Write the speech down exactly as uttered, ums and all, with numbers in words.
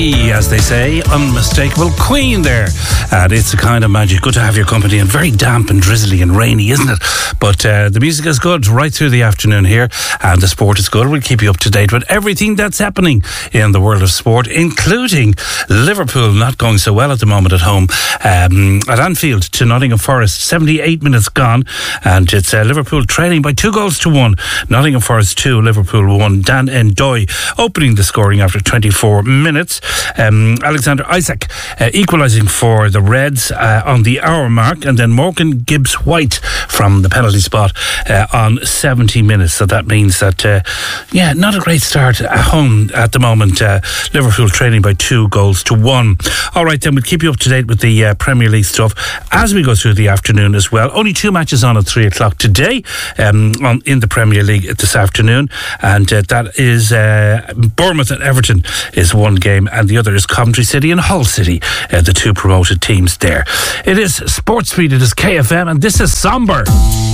As they say, unmistakable Queen there. And it's a kind of magic. Good to have your company, and very damp and drizzly and rainy, isn't it? But uh, the music is good right through the afternoon here, and the sport is good. We'll keep you up to date with everything that's happening in the world of sport, including Liverpool not going so well at the moment at home um, at Anfield to Nottingham Forest. seventy-eight minutes gone, and it's uh, Liverpool trailing by two goals to one. Nottingham Forest two, Liverpool one. Dan N'Doye opening the scoring after twenty-four minutes. Um, Alexander Isak uh, equalising for the Reds uh, on the hour mark, and then Morgan Gibbs-White from the penalty spot uh, on seventy minutes. So that means that, uh, yeah, not a great start at home at the moment. Uh, Liverpool trailing by two goals to one. All right, then we'll keep you up to date with the uh, Premier League stuff as we go through the afternoon as well. Only two matches on at three o'clock today um, on, in the Premier League this afternoon, and uh, that is uh, Bournemouth and Everton is one game, and the other is Coventry City and Hull City, uh, the two promoted teams there. It is Sports Street, it is K F M, and this is Somber.